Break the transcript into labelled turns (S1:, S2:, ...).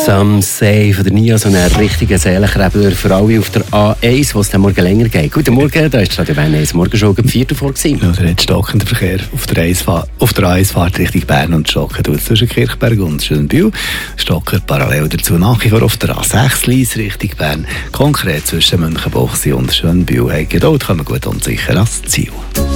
S1: Some Say von der Nia, so einen richtigen Seelenkrebler für alle auf der A1, wo es dann morgen länger geht. Guten Morgen, da ist Radio Bern 1 morgen schon 4 vor gewesen.
S2: Ja, der hat stockender Verkehr auf der A1 fahrt Richtung Bern und stocken tut zwischen Kirchberg und Schönbühl. Stocker parallel dazu nach wie vor auf der A6 Lyss Richtung Bern. Konkret zwischen Münchenbuchsee und Schönbühl. Hey, Geduld, kommen gut und sicher ans Ziel.